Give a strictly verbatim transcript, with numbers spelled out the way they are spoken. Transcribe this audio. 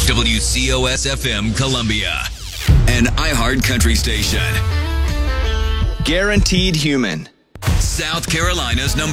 W C O S F M Columbia, an iHeart country station. Guaranteed Human. South Carolina's number